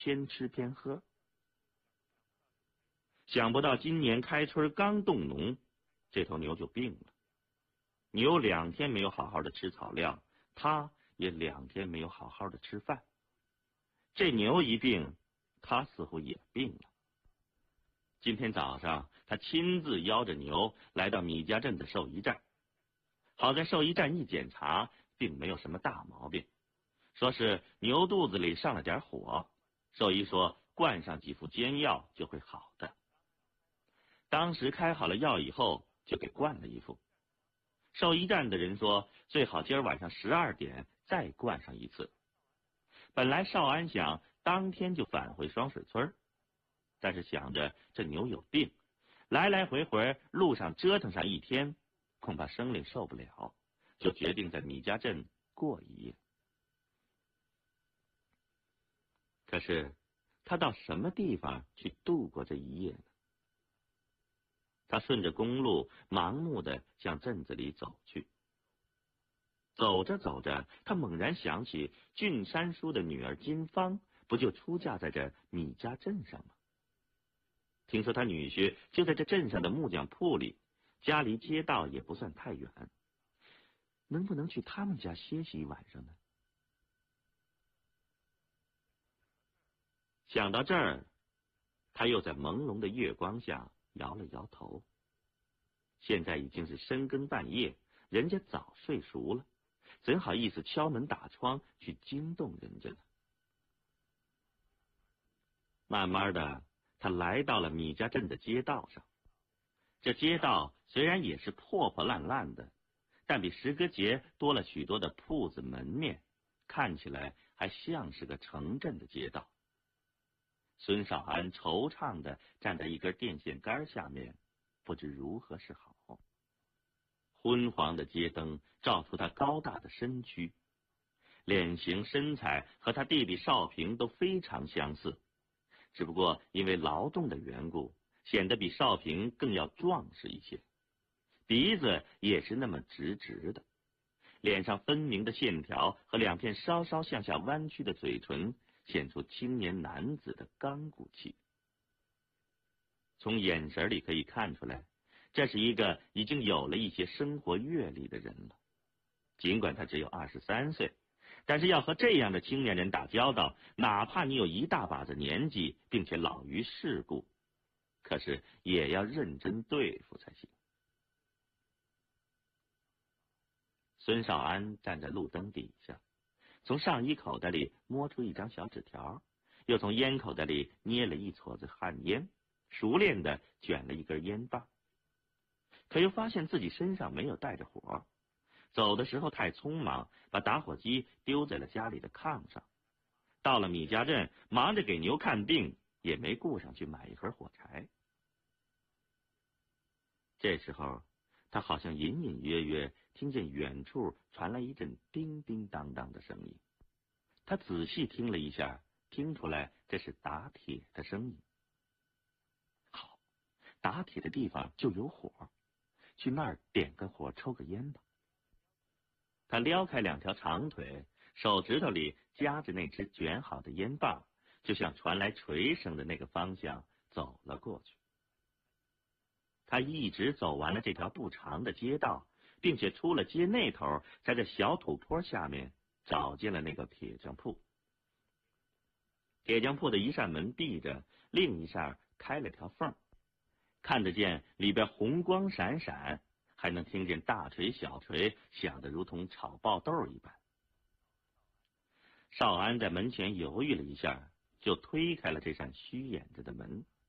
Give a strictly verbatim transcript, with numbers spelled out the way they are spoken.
偏吃偏喝。想不到今年开春刚动农，这头牛就病了。牛两天没有好好的吃草料，它也两天没有好好的吃饭。这牛一病，它似乎也病了。今天早上，他亲自邀着牛来到米家镇的兽医站。好在兽医站一检查，并没有什么大毛病，说是牛肚子里上了点火。兽医说灌上几副煎药就会好的。当时开好了药以后，就给灌了一副。兽医站的人说，最好今儿晚上十二点再灌上一次。本来少安想当天就返回双水村，但是想着这牛有病，来来回回路上折腾上一天，恐怕生灵受不了，就决定在米家镇过一夜。可是他到什么地方去度过这一夜呢？他顺着公路盲目的向镇子里走去。走着走着，他猛然想起俊山叔的女儿金芳，不就出嫁在这米家镇上吗？听说他女婿就在这镇上的木匠铺里，家离街道也不算太远，能不能去他们家歇息一晚上呢？想到这儿，他又在朦胧的月光下摇了摇头。现在已经是深更半夜，人家早睡熟了，怎好意思敲门打窗去惊动人家呢？慢慢的，他来到了米家镇的街道上。这街道虽然也是破破烂烂的，但比时隔节多了许多的铺子门面，看起来还像是个城镇的街道。孙少安惆怅的站在一根电线杆下面，不知如何是好。昏黄的街灯照出他高大的身躯，脸型身材和他弟弟少平都非常相似，只不过因为劳动的缘故，显得比少平更要壮实一些。鼻子也是那么直直的，脸上分明的线条和两片稍稍向下弯曲的嘴唇，显出青年男子的刚骨气。从眼神里可以看出来，这是一个已经有了一些生活阅历的人了。尽管他只有二十三岁，但是要和这样的青年人打交道，哪怕你有一大把的年纪，并且老于世故，可是也要认真对付才行。孙少安站在路灯底下，从上衣口袋里摸出一张小纸条，又从烟口袋里捏了一撮子旱烟，熟练的卷了一根烟棒。可又发现自己身上没有带着火，走的时候太匆忙，把打火机丢在了家里的炕上。到了米家镇，忙着给牛看病，也没顾上去买一盒火柴。这时候，他好像隐隐约约听见远处传来一阵叮叮当当的声音。他仔细听了一下，听出来这是打铁的声音。好，打铁的地方就有火，去那儿点个火，抽个烟吧。他撩开两条长腿，手指头里夹着那只卷好的烟棒，就向传来锤声的那个方向走了过去。他一直走完了这条不长的街道，并且出了街那头，在这小土坡下面找见了那个铁匠铺。铁匠铺的一扇门闭着，另一扇开了条缝，看得见里边红光闪闪，还能听见大锤小锤响得如同炒爆豆一般。少安在门前犹豫了一下，就推开了这扇虚掩着的门。